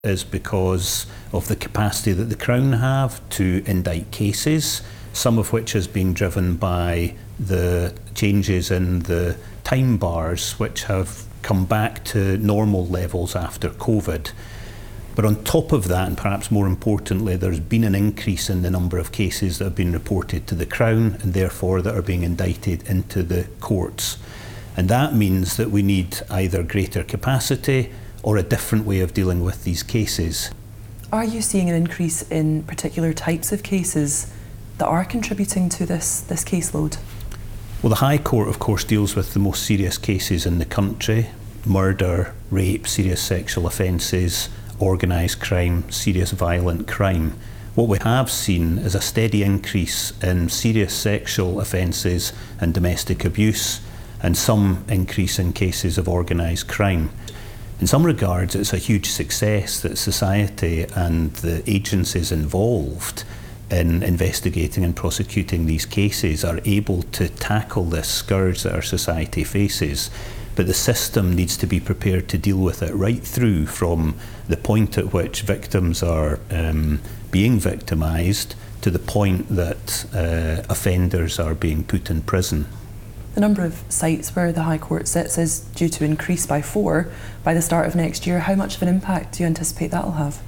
is because of the capacity that the Crown have to indict cases, some of which is being driven by the changes in the time bars, which have come back to normal levels after COVID. But on top of that, and perhaps more importantly, there's been an increase in the number of cases that have been reported to the Crown and therefore that are being indicted into the courts. And that means that we need either greater capacity or a different way of dealing with these cases. Are you seeing an increase in particular types of cases that are contributing to this caseload? Well, the High Court, of course, deals with the most serious cases in the country: murder, rape, serious sexual offences, organised crime, serious violent crime. What we have seen is a steady increase in serious sexual offences and domestic abuse, and some increase in cases of organised crime. In some regards, it's a huge success that society and the agencies involved in investigating and prosecuting these cases are able to tackle this scourge that our society faces. But the system needs to be prepared to deal with it right through from the point at which victims are being victimised to the point that offenders are being put in prison. The number of sites where the High Court sits is due to increase by 4 by the start of next year. How much of an impact do you anticipate that will have?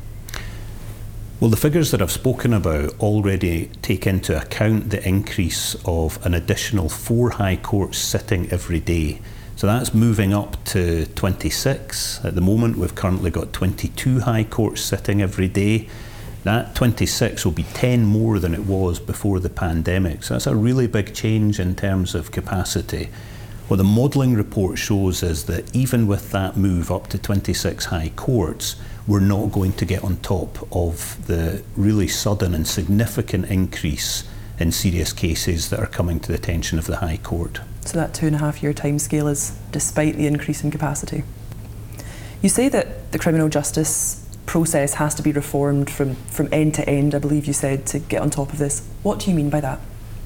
Well, the figures that I've spoken about already take into account the increase of an additional 4 High Courts sitting every day. So that's moving up to 26. At the moment, we've currently got 22 High Courts sitting every day. That 26 will be 10 more than it was before the pandemic. So that's a really big change in terms of capacity. What the modelling report shows is that even with that move up to 26 High Courts, we're not going to get on top of the really sudden and significant increase in serious cases that are coming to the attention of the High Court. So that 2.5-year timescale is despite the increase in capacity. You say that the criminal justice process has to be reformed from end to end, I believe you said, to get on top of this. What do you mean by that?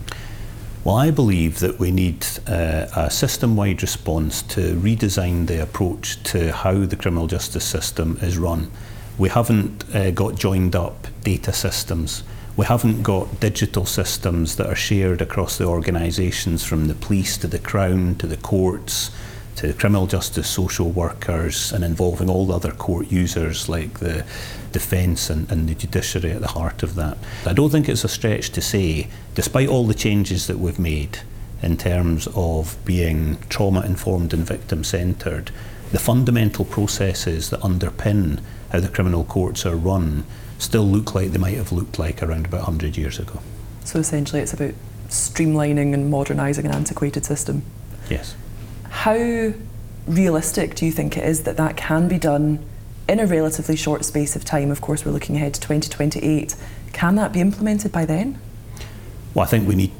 Well, I believe that we need a system-wide response to redesign the approach to how the criminal justice system is run. We haven't got joined up data systems. We haven't got digital systems that are shared across the organisations, from the police to the Crown to the courts to criminal justice social workers, and involving all the other court users like the defence and the judiciary at the heart of that. I don't think it's a stretch to say, despite all the changes that we've made in terms of being trauma-informed and victim-centred, the fundamental processes that underpin how the criminal courts are run still look like they might have looked like around about 100 years ago. So essentially it's about streamlining and modernising an antiquated system? Yes. How realistic do you think it is that that can be done in a relatively short space of time? Of course, we're looking ahead to 2028. Can that be implemented by then? Well, I think we need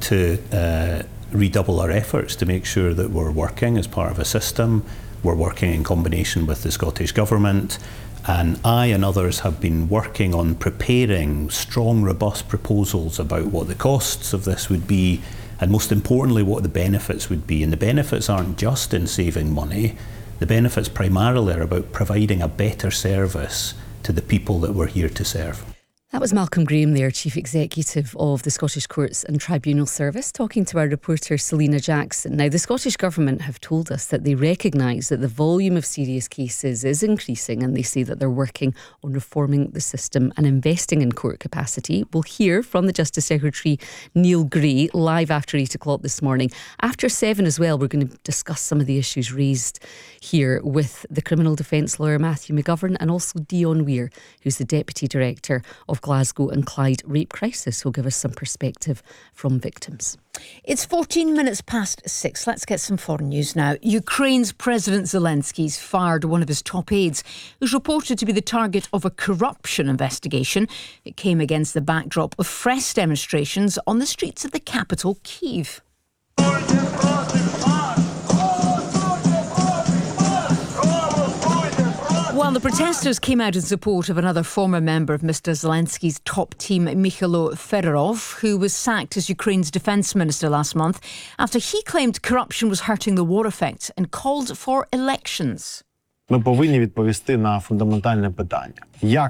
to redouble our efforts to make sure that we're working as part of a system. We're working in combination with the Scottish Government, and I and others have been working on preparing strong, robust proposals about what the costs of this would be, and most importantly, what the benefits would be. And the benefits aren't just in saving money. The benefits primarily are about providing a better service to the people that we're here to serve. That was Malcolm Graham there, Chief Executive of the Scottish Courts and Tribunal Service, talking to our reporter Selina Jackson. Now, the Scottish Government have told us that they recognise that the volume of serious cases is increasing, and they say that they're working on reforming the system and investing in court capacity. We'll hear from the Justice Secretary Neil Gray live after 8 o'clock this morning. After 7 as well, we're going to discuss some of the issues raised here with the criminal defence lawyer Matthew McGovern, and also Dion Weir, who's the Deputy Director of Glasgow and Clyde Rape Crisis, who'll give us some perspective from victims. It's 14 minutes past 6. Let's get some foreign news now. Ukraine's President Zelensky's fired one of his top aides, who's reported to be the target of a corruption investigation. It came against the backdrop of fresh demonstrations on the streets of the capital, Kyiv. While the protesters came out in support of another former member of Mr. Zelensky's top team, Mikhailo Fedorov, who was sacked as Ukraine's defence minister last month after he claimed corruption was hurting the war effort and called for elections. Ми повинні відповісти на фундаментальне питання: як